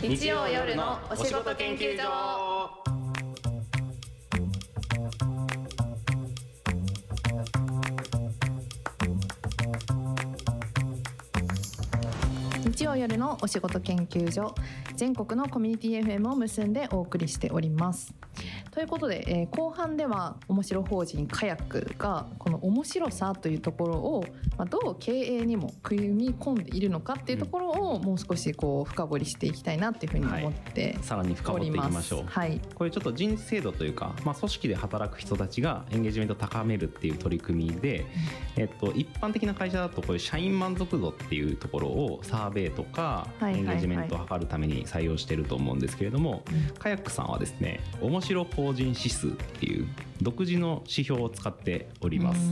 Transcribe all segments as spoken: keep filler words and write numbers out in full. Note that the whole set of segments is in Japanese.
日曜夜のお仕事研究所。 日曜夜のお仕事研究所、全国のコミュニティ エフエム を結んでお送りしております。ということで、えー、後半では面白法人カヤックがこの面白さというところを、まあ、どう経営にも組み込んでいるのかっていうところをもう少しこう深掘りしていきたいなっていうふうに思っております。 はい、さらに深掘っていきましょう。 はい、 これちょっと人事制度というか、まあ、組織で働く人たちがエンゲージメントを高めるっていう取り組みで、えっと、一般的な会社だとこういう社員満足度っていうところをサーベイとかエンゲージメントを測るために採用してると思うんですけれども、カヤックさんはですね、面白法人指数っていう独自の指標を使っております。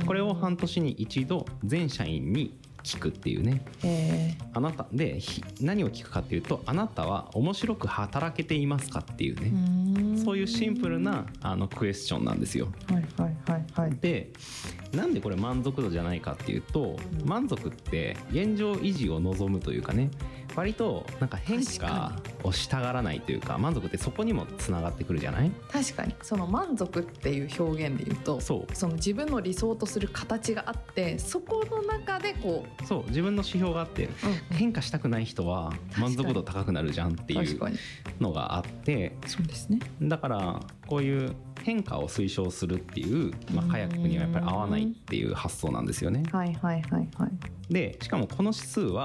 これを半年に一度全社員に聞くっていうね、えー、あなたで何を聞くかっていうと、あなたは面白く働けていますかっていうね、うそういうシンプルなあのクエスチョンなんですよ。 はいはいはいはい。 で、なんでこれ満足度じゃないかっていうと、満足って現状維持を望むというかね、割となんか変化をしたがらないというか、満足ってそこにもつながってくるじゃない。 確かにその満足っていう表現で言うと、そうその自分の理想とする形があって、そこの中でこうそう自分の指標があって、うん、変化したくない人は満足度高くなるじゃんっていうのがあって、 そうですね。 だからこういう変化を推奨するっていう、まあ、カヤックにはやっぱり合わないっていう発想なんですよね。 はいはいはいはい。 でしかもこの指数は